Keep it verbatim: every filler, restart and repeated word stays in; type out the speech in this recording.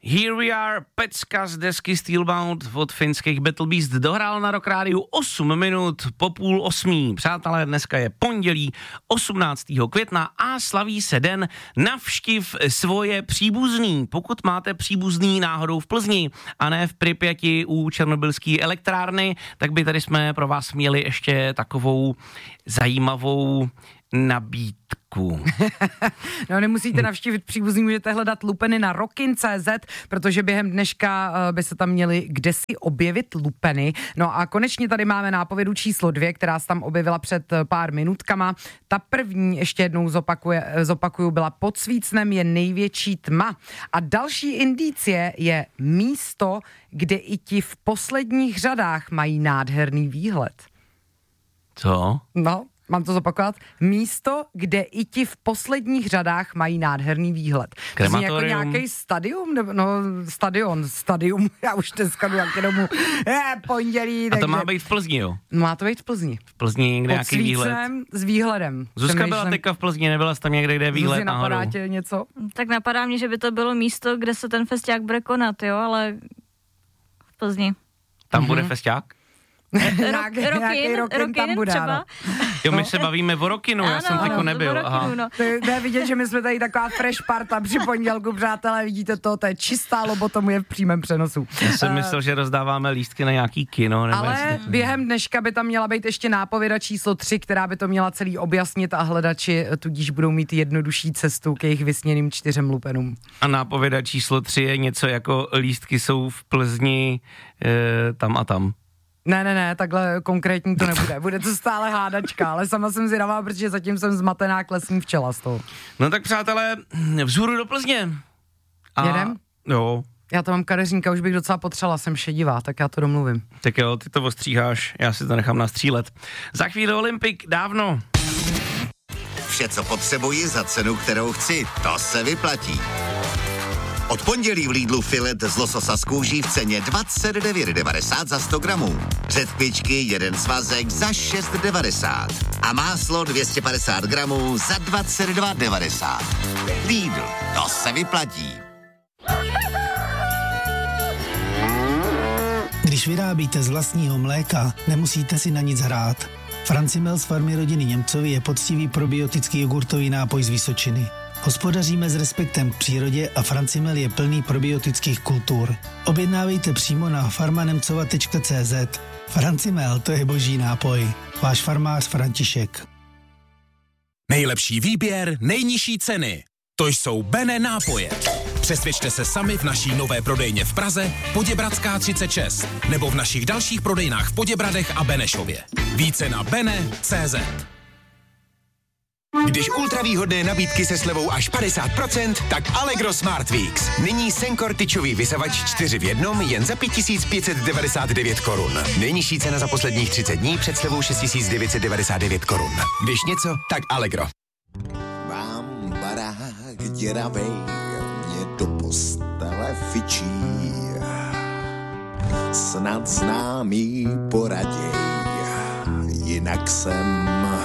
Here we are, pecka z desky Steelbound od finských Battle Beast dohrál na Rock Rádiu osm minut po půl osmí. Přátelé, dneska je pondělí osmnáctého května a slaví se den navštiv svoje příbuzný. Pokud máte příbuzný náhodou v Plzni a ne v Pripyati u černobylské elektrárny, tak by tady jsme pro vás měli ještě takovou zajímavou nabídku. No, nemusíte navštívit příbuzný, můžete hledat lupeny na rockin tečka cé zet, protože během dneška uh, by se tam měly kdesi objevit lupeny. No a konečně tady máme nápovědu číslo dvě, která se tam objevila před uh, pár minutkama. Ta první, ještě jednou zopakuje, zopakuju, byla pod svícnem je největší tma. A další indicie je místo, kde i ti v posledních řadách mají nádherný výhled. Co? No, mám to zopakovat. Místo, kde i ti v posledních řadách mají nádherný výhled. Krematorium. Jako nějaký stadium, nebo, no stadion, stadium, já už dneska jdu jak domů, je pondělí. A takže... to má být v Plzni, jo? Má to být v Plzni. V Plzni někde nějaký výhled. S výhledem. Zuzka Přemýšlem... byla teďka v Plzni, nebyla jsi tam někde, kde je výhled napadá nahoru. napadá tě něco? Tak napadá mě, že by to bylo místo, kde se ten festiák bude konat, jo, ale v Plzni. Tam mm-hmm. bude festiák? Nějaký Rokin, rokin tam Rokin bude, třeba. ano. Jo, my se bavíme o Rokinu, já Ano, jsem ano, jako nebyl. Rokinu, Aha. no. To je, to je vidět, že my jsme tady taková fresh parta při pondělku, přátelé, vidíte to, to je čistá lobotomie v přímém přenosu. Já jsem Uh, myslel, že rozdáváme lístky na nějaký kino. Nebo Ale jestli... během dneška by tam měla být ještě nápověda číslo tři, která by to měla celý objasnit a hledači tudíž budou mít jednodušší cestu k jejich vysněným čtyřem lupenům. A nápověda číslo tři je něco jako lístky jsou v Plzni e, tam a tam. Ne, ne, ne, takhle konkrétní to nebude. Bude to stále hádačka, ale sama jsem zvědavá, protože zatím jsem zmatená klesní včela z toho. No tak přátelé, vzhůru do Plzně. A... Jedem? Jo. Já to mám kadeřínka, už bych docela potřebovala, jsem šedivá, tak já to domluvím. Tak jo, ty to ostříháš, já si to nechám nastřílet. Za chvíli Olympik, dávno. Vše, co potřebuji za cenu, kterou chci, to se vyplatí. Od pondělí v Lidlu filet z lososa z kůží v ceně dvacet devět devadesát za sto gramů. Řetkvičky jeden svazek za šest devadesát. A máslo dvě stě padesát gramů za dvacet dva devadesát. Lidl, to se vyplatí. Když vyrábíte z vlastního mléka, nemusíte si na nic hrát. Francimel z farmy rodiny Němcovi je poctivý probiotický jogurtový nápoj z Vysočiny. Hospodaříme s respektem k přírodě a Francimel je plný probiotických kultur. Objednávejte přímo na farmanemcova tečka cé zet. Francimel, to je boží nápoj. Váš farmář František. Nejlepší výběr, nejnižší ceny. To jsou Bene nápoje. Přesvědčte se sami v naší nové prodejně v Praze, Poděbradská třicet šest, nebo v našich dalších prodejnách v Poděbradech a Benešově. Více na bene tečka cé zet. Když ultravýhodné nabídky se slevou až padesát procent, tak Allegro Smart Weeks. Nyní Senkor tyčový vysavač čtyři v jednom jen za pět tisíc pět set devadesát devět korun. Nejnižší cena za posledních třicet dní před slevou šest tisíc devět set devadesát devět korun. Když něco, tak Allegro. Mám barák děravej, mě do postele fičí. Snad známý poraděj, jinak jsem